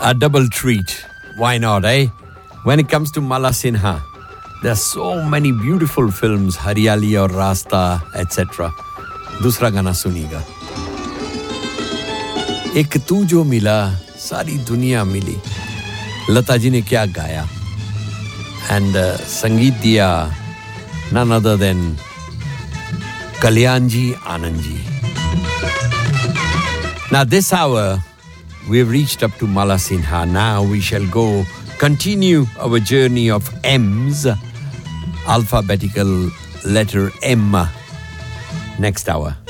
A double treat. Why not, eh? When it comes to Mala Sinha, there are so many beautiful films, Hariyali aur Rasta, etc. दूसरा गाना सुनिएगा. एक तू जो मिला सारी दुनिया मिली. लता जी ने क्या गाया. And संगीत दिया none other than Kalyan ji, Anand ji. Now this hour we've reached up to Mala Sinha. Now we shall go continue our journey of M's, alphabetical letter M, next hour.